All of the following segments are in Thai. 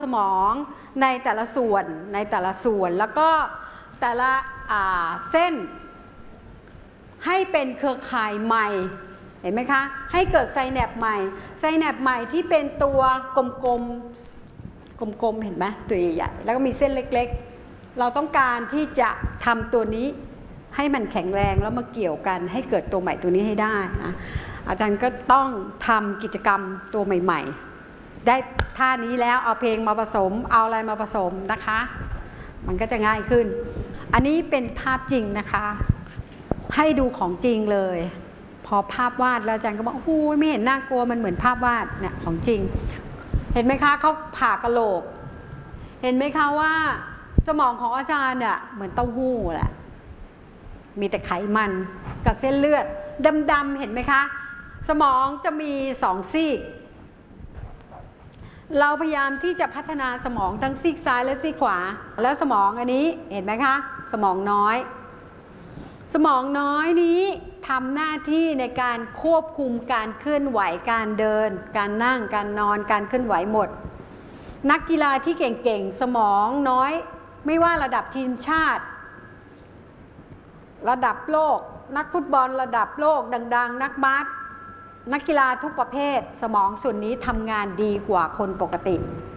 สมองในแต่ละส่วนแล้วก็แต่ละเส้นให้เป็นเครือข่ายใหม่เห็นไหมคะให้เกิดไซแนปใหม่ที่เป็นตัวกลมเห็นไหมตัวใหญ่ๆแล้วก็มีเส้นเล็กๆเราต้องการที่จะทำตัวนี้ให้มันแข็งแรงแล้วมาเกี่ยวกันให้เกิดตัวใหม่ตัวนี้ให้ได้นะอาจารย์ก็ต้องทำกิจกรรมตัวใหม่ๆได้ท่านี้แล้วเอาเพลงมาผสมเอาอะไรมาผสมนะคะมันก็จะง่ายขึ้นอันนี้เป็นภาพจริงนะคะให้ดูของจริงเลยพอภาพวาดแล้วอาจารย์ก็บอกโอ้ไม่เห็นน่ากลัวมันเหมือนภาพวาดเนี่ยของจริงเห็นไหมคะเขาผ่ากะโหลกเห็นไหมคะว่าสมองของอาจารย์เนี่ยเหมือนเต้าหู้แหละมีแต่ไขมันกับเส้นเลือดดำๆเห็นไหมคะสมองจะมี2ซีกเราพยายามที่จะพัฒนาสมองทั้งซีกซ้ายและซีกขวาแล้วสมองอันนี้เห็นไหมคะสมองน้อยนี้ทำหน้าที่ในการควบคุมการเคลื่อนไหวการเดินการนั่งการนอนการเคลื่อนไหวหมดนักกีฬาที่เก่งๆสมองน้อยไม่ว่าระดับทีมชาติระดับโลกนักฟุตบอลระดับโลกดังๆนักบาสนักกีฬาทุกประเภทสมองส่วนนี้ทำงานดีกว่าคนปกติ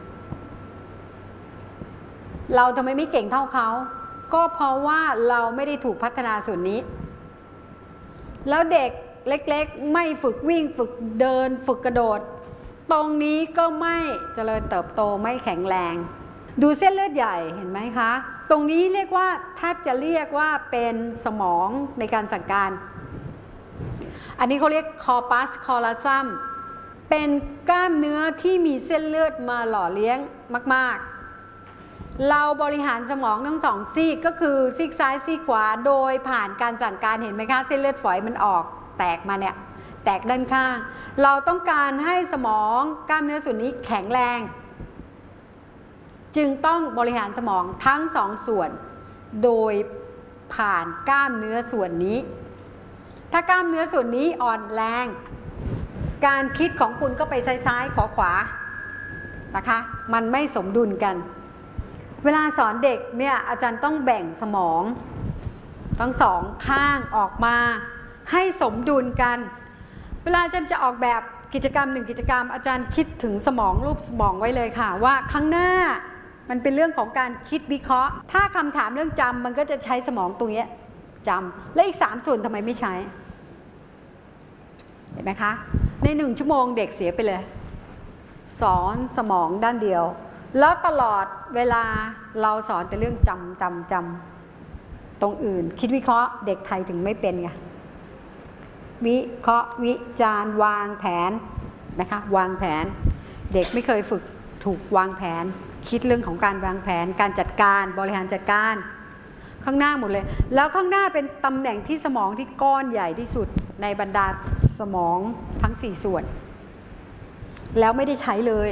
เราทำไมไม่เก่งเท่าเขาก็เพราะว่าเราไม่ได้ถูกพัฒนาส่วนนี้แล้วเด็กเล็กๆไม่ฝึกวิ่งฝึกเดินฝึกกระโดดตรงนี้ก็ไม่เจริญเติบโตไม่แข็งแรงดูเส้นเลือดใหญ่เห็นไหมคะตรงนี้เรียกว่าแทบจะเรียกว่าเป็นสมองในการสั่งการอันนี้เขาเรียก corpus callosum เป็นกล้ามเนื้อที่มีเส้นเลือดมาหล่อเลี้ยงมากๆเราบริหารสมองทั้ง2ซีกก็คือซีกซ้ายซีกขวาโดยผ่านการสั่งการเห็นไหมคะเส้นเลือดฝอยมันออกแตกมาเนี่ยแตกด้านข้างเราต้องการให้สมองกล้ามเนื้อส่วนนี้แข็งแรงจึงต้องบริหารสมองทั้ง2ส่วนโดยผ่านกล้ามเนื้อส่วนนี้ถ้ากล้ามเนื้อส่วนนี้อ่อนแรงการคิดของคุณก็ไปซ้ายๆขวานะคะมันไม่สมดุลกันเวลาสอนเด็กเนี่ยอาจารย์ต้องแบ่งสมองทั้ง2ข้างออกมาให้สมดุลกันเวลาอาจารย์จะออกแบบกิจกรรม1กิจกรรมอาจารย์คิดถึงสมองรูปสมองไว้เลยค่ะว่าข้างหน้ามันเป็นเรื่องของการคิดวิเคราะห์ถ้าคำถามเรื่องจำมันก็จะใช้สมองตรงนี้จำและอีก3ส่วนทำไมไม่ใช้เห็นไหมคะใน1ชั่วโมงเด็กเสียไปเลยสอนสมองด้านเดียวแล้วตลอดเวลาเราสอนแต่เรื่องจำตรงอื่นคิดวิเคราะห์เด็กไทยถึงไม่เป็นไงวิเคราะห์วิจารณ์วางแผนนะคะวางแผนเด็กไม่เคยฝึกถูกวางแผนคิดเรื่องของการวางแผนการจัดการบริหารจัดการข้างหน้าหมดเลยแล้วข้างหน้าเป็นตำแหน่งที่สมองที่ก้อนใหญ่ที่สุดในบรรดาสมองทั้ง4ส่วนแล้วไม่ได้ใช้เลย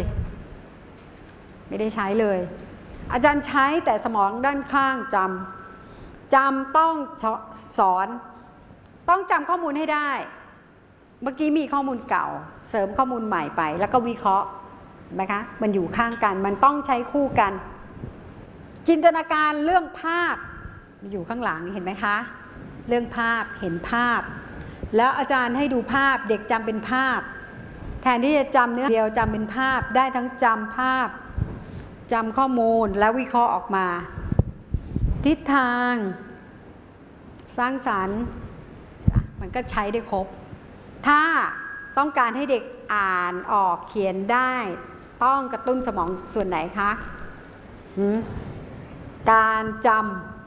อาจารย์ใช้แต่สมองด้านข้างจำต้องสอนต้องจำข้อมูลให้ได้เมื่อกี้มีข้อมูลเก่าเสริมข้อมูลใหม่ไปแล้วก็วิเคราะห์นะคะมันอยู่ข้างกันมันต้องใช้คู่กันจินตนาการเรื่องภาพอยู่ข้างหลังเห็นไหมคะเรื่องภาพเห็นภาพแล้วอาจารย์ให้ดูภาพเด็กจำเป็นภาพแทนที่จะจำเนื้อเดียวจำเป็นภาพได้ทั้งจำภาพจำข้อมูลแล้ววิเคราะห์ออกมาทิศทางสร้างสรรค์มันก็ใช้ได้ครบถ้าต้องการให้เด็กอ่านออกเขียนได้ต้องกระตุ้นสมองส่วนไหนคะการจำ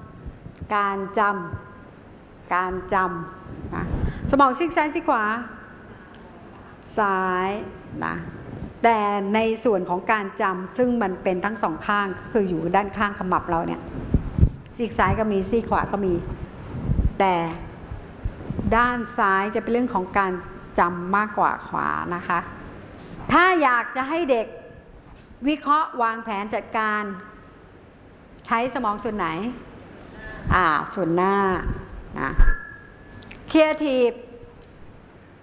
นะสมองซีกซ้ายซีกขวาซ้ายนะแต่ในส่วนของการจำซึ่งมันเป็นทั้ง2ข้างคืออยู่ด้านข้างขมับเราเนี่ยซีกซ้ายก็มีซีกขวาก็มีแต่ด้านซ้ายจะเป็นเรื่องของการจำมากกว่าขวานะคะถ้าอยากจะให้เด็กวิเคราะห์วางแผนจัดการใช้สมองส่วนไหนส่วนหน้านะครีเอทีฟ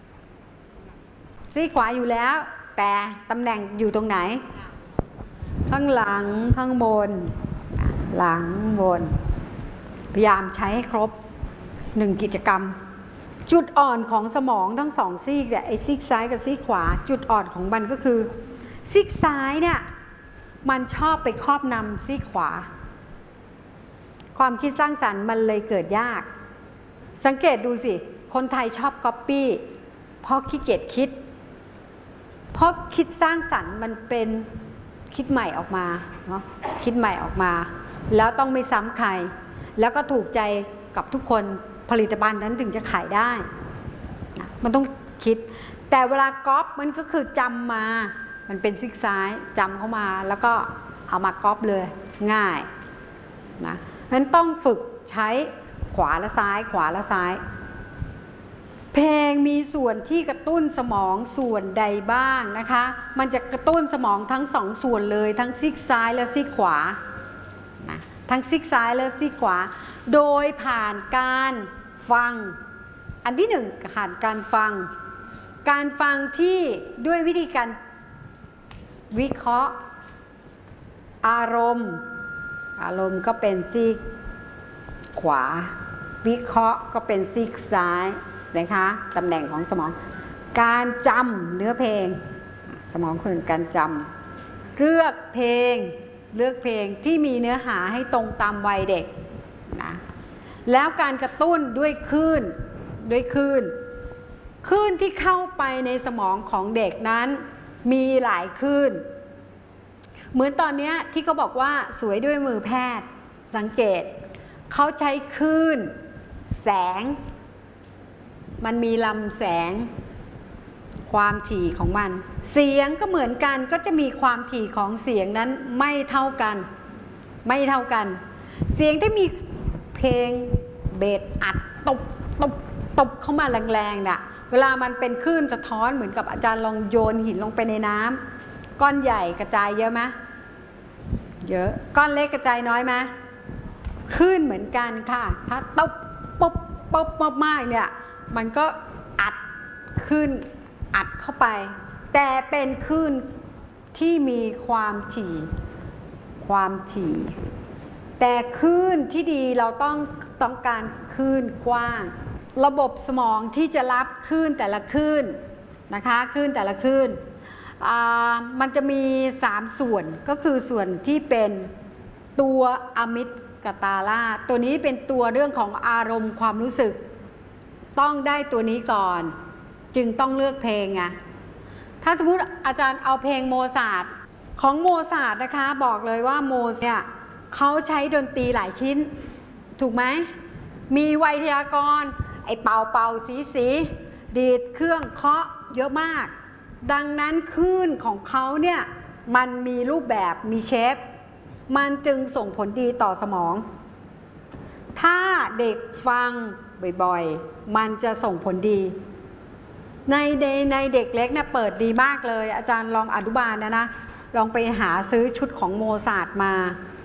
ซีกขวาอยู่แล้วแต่ตำแหน่งอยู่ตรงไหนข้างหลังข้างบนหลังบนพยายามใช้ให้ครบ1 กิจกรรมจุดอ่อนของสมองทั้ง2 ซีกเนี่ยไอ้ซีกซ้ายกับซีกขวาจุดอ่อนของมันก็คือซีกซ้ายเนี่ยมันชอบไปครอบนำซีกขวาความคิดสร้างสรรค์มันเลยเกิดยากสังเกตดูสิคนไทยชอบก๊อปปี้เพราะขี้เกียจคิดเพราะคิดสร้างสรรค์มันเป็นคิดใหม่ออกมาเนาะคิดใหม่ออกมาแล้วต้องไม่ซ้ำใครแล้วก็ถูกใจกับทุกคนผลิตภัณฑ์นั้นถึงจะขายได้นะมันต้องคิดแต่เวลาก๊อปมันก็คือจำมามันเป็นซิกซ้ายจำเข้ามาแล้วก็เอามาก๊อปเลยง่ายนะนั้นต้องฝึกใช้ขวาและซ้ายขวาและซ้ายเพลงมีส่วนที่กระตุ้นสมองส่วนใดบ้างนะคะมันจะกระตุ้นสมองทั้ง2 ส่วนเลยทั้งซีกซ้ายและซีกขวานะทั้งซีกซ้ายและซีกขวาโดยผ่านการฟังอันที่1ผ่านการฟังที่ด้วยวิธีการวิเคราะห์อารมณ์ก็เป็นซีกขวาวิเคราะห์ก็เป็นซีกซ้ายนะคะตำแหน่งของสมองการจำเนื้อเพลงสมองคือการจำเลือกเพลงที่มีเนื้อหาให้ตรงตามวัยเด็กนะแล้วการกระตุ้นด้วยคลื่นที่เข้าไปในสมองของเด็กนั้นมีหลายคลื่นเหมือนตอนนี้ที่เขาบอกว่าสวยด้วยมือแพทย์สังเกตเขาใช้คลื่นแสงมันมีลำแสงความถี่ของมันเสียงก็เหมือนกันก็จะมีความถี่ของเสียงนั้นไม่เท่ากันเสียงที่มีเพลงเบสอัดตบเข้ามาแรงๆน่ะเวลามันเป็นคลื่นสะท้อนเหมือนกับอาจารย์ลองโยนหินลงไปในน้ำก้อนใหญ่กระจายเยอะไหมเยอะก้อนเล็กกระจายน้อยไหมคลื่นเหมือนกันค่ะถ้าตบป๊บมากเนี่ยมันก็อัดขึ้นอัดเข้าไปแต่เป็นคลื่นที่มีความถี่แต่คลื่นที่ดีเราต้องการคลื่นกว้างระบบสมองที่จะรับคลื่นแต่ละคลื่นนะคะคลื่นแต่ละคลื่นมันจะมี3 ส่วนก็คือส่วนที่เป็นตัวอะมิกตาลาตัวนี้เป็นตัวเรื่องของอารมณ์ความรู้สึกต้องได้ตัวนี้ก่อนจึงต้องเลือกเพลงไงถ้าสมมุติอาจารย์เอาเพลงโมซาร์ทของโมซาร์ทนะคะบอกเลยว่าโมซาร์ทเนี่ยเขาใช้ดนตรีหลายชิ้นถูกไหมมีไวยทยากรณ์ไอ้เป่าสีดีดเครื่องเคาะเยอะมากดังนั้นคลื่นของเขาเนี่ยมันมีรูปแบบมีเชฟมันจึงส่งผลดีต่อสมองถ้าเด็กฟังบ่อยๆมันจะส่งผลดีในเด็กเล็กเนี่ยเปิดดีมากเลยอาจารย์ลองอนุบาลนะลองไปหาซื้อชุดของโมซาร์ทมา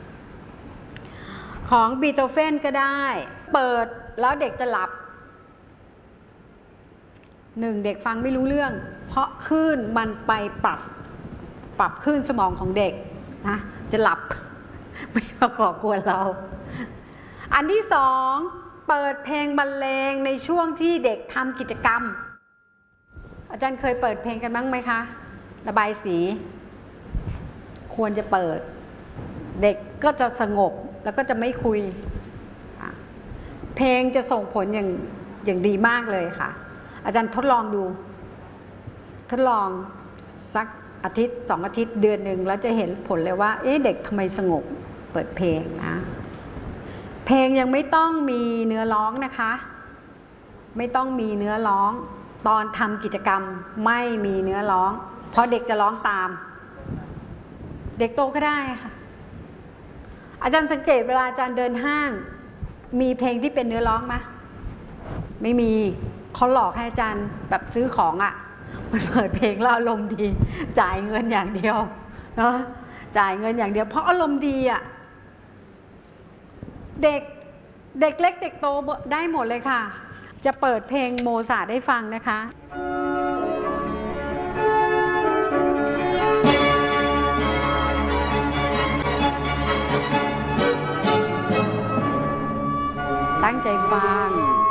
ของบีโธเฟนก็ได้เปิดแล้วเด็กจะหลับเด็กฟังไม่รู้เรื่องเพราะคลื่นมันไปปรับคลื่นสมองของเด็กนะจะหลับไม่มาก่อกวนเราอันที่2เปิดเพลงบรรเลงในช่วงที่เด็กทำกิจกรรมอาจารย์เคยเปิดเพลงกันบ้างไหมคะระบายสีควรจะเปิดเด็กก็จะสงบแล้วก็จะไม่คุยเพลงจะส่งผลอย่างดีมากเลยค่ะอาจารย์ทดลองดูทดลองสักอาทิตย์2 อาทิตย์เดือนหนึ่งแล้วจะเห็นผลเลยว่าเด็กทำไมสงบเปิดเพลงนะเพลงยังไม่ต้องมีเนื้อร้องนะคะไม่ต้องมีเนื้อร้องตอนทำกิจกรรมไม่มีเนื้อร้องเพราะเด็กจะร้องตามเด็กโตก็ได้ค่ะอาจารย์สังเกตเวลาอาจารย์เดินห้างมีเพลงที่เป็นเนื้อร้องไหมไม่มีเขาหลอกให้อาจารย์แบบซื้อของมันเปิดเพลงแล้วอารมณ์ดีจ่ายเงินอย่างเดียวเนาะจ่ายเงินอย่างเดียวเพราะอารมณ์ดีเด็กเล็กเด็กโตได้หมดเลยค่ะจะเปิดเพลงโมซาร์ทให้ฟังนะคะตั้งใจฟัง